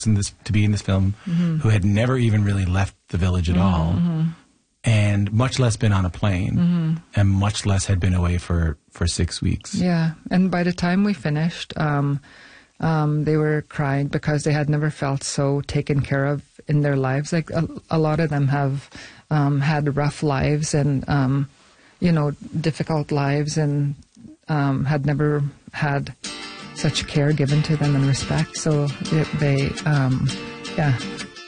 to be in this film who had never even really left the village at all, and much less been on a plane, and much less had been away for 6 weeks. Yeah, and by the time we finished, they were crying because they had never felt so taken care of in their lives. Like a lot of them have had rough lives and difficult lives, and had never had such care given to them and respect. So yeah.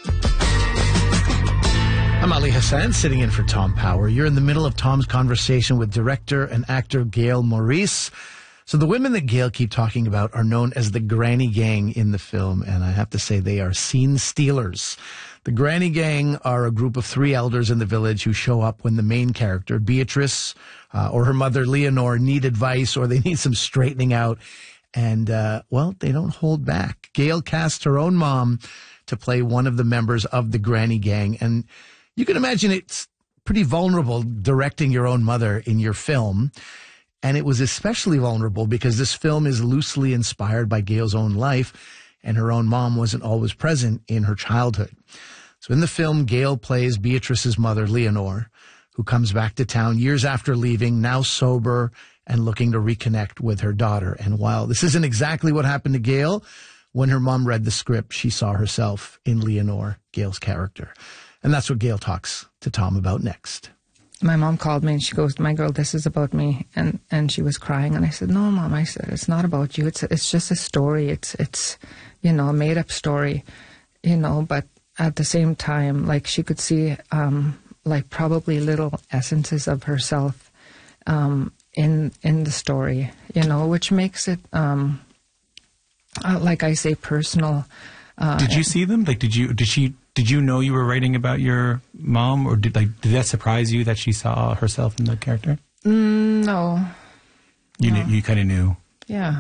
I'm Ali Hassan, sitting in for Tom Power. You're in the middle of Tom's conversation with director and actor Gail Maurice. So the women that Gail keep talking about are known as the Granny Gang in the film, and I have to say they are scene stealers. The Granny Gang are a group of 3 elders in the village who show up when the main character, Beatrice, or her mother, Leonore, need advice or they need some straightening out. And, they don't hold back. Gail cast her own mom to play one of the members of the Granny Gang. And you can imagine it's pretty vulnerable directing your own mother in your film. And it was especially vulnerable because this film is loosely inspired by Gail's own life, and her own mom wasn't always present in her childhood. So in the film, Gail plays Beatrice's mother, Leonore, who comes back to town years after leaving, now sober and looking to reconnect with her daughter. And while this isn't exactly what happened to Gail, when her mom read the script, she saw herself in Leonore, Gail's character. And that's what Gail talks to Tom about next. My mom called me and she goes, "My girl, this is about me." And she was crying. And I said, "No, Mom," I said, "it's not about you. It's just a story. It's a made up story, but at the same time, like she could see, probably little essences of herself, in the story, which makes it, like I say, personal." Did you see them? Like, did you know you were writing about your mom, or did that surprise you that she saw herself in the character? No. You kind of knew. Yeah.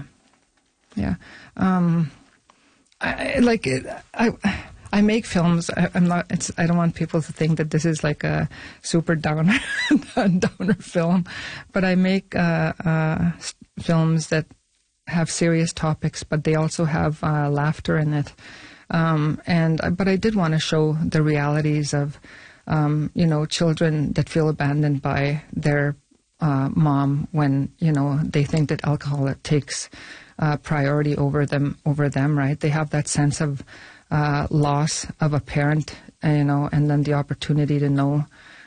I make films. I don't want people to think that this is like a super downer film, but I make films that have serious topics, but they also have laughter in it. But I did want to show the realities of, children that feel abandoned by their mom when, they think that alcohol takes priority over them, right? They have that sense of loss of a parent, and then the opportunity to know,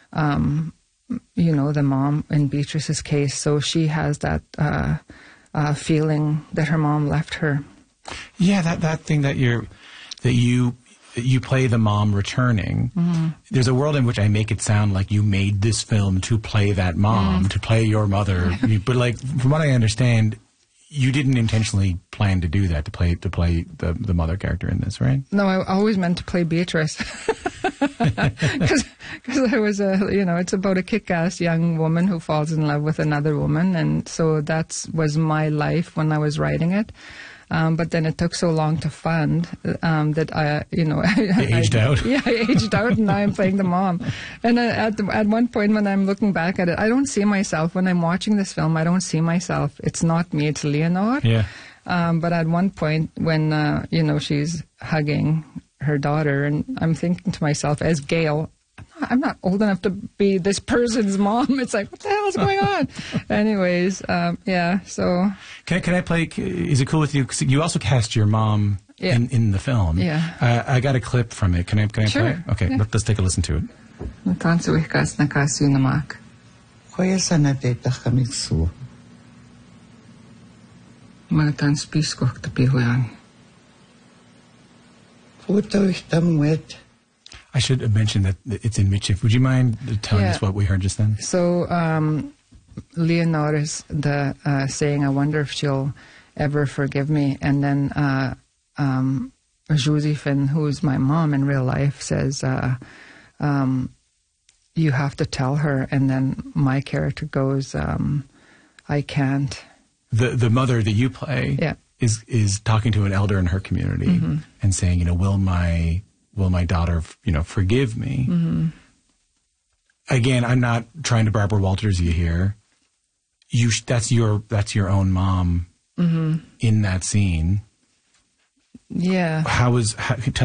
the mom in Beatrice's case. So she has that feeling that her mom left her. Yeah, that thing that you play the mom returning. Mm-hmm. There's a world in which I make it sound like you made this film to play that mom, to play your mother. But like, from what I understand, you didn't intentionally plan to do that, to play the mother character in this, right? No, I always meant to play Beatrice. Because I was it's about a kick-ass young woman who falls in love with another woman. And so that was my life when I was writing it. But then it took so long to fund that I aged out. Yeah, I aged out, and now I'm playing the mom. And at one point when I'm looking back at it, I don't see myself. When I'm watching this film, I don't see myself. It's not me, it's Leonore. Yeah. But at one point when, she's hugging her daughter, and I'm thinking to myself, as Gail, I'm not old enough to be this person's mom. It's like, what the hell is going on? Anyways, so. Can I play, is it cool with you? 'Cause you also cast your mom in the film. Yeah. I got a clip from it. Can I Sure. play it? Okay, Yeah. let's take a listen to it. Natantsuikas nakasunamak. Kuya sana teta kami su. Magatan spisko tapihuyan. Puto ihtam wet. I should have mentioned that it's in Michif. Would you mind telling us what we heard just then? So, Leonore is saying, "I wonder if she'll ever forgive me." And then Josephine, who's my mom in real life, says, "You have to tell her." And then my character goes, "I can't." The mother that you play is talking to an elder in her community and saying, will my daughter, forgive me? Mm-hmm. Again, I'm not trying to Barbara Walters you here. That's your own mom in that scene. Yeah. Tell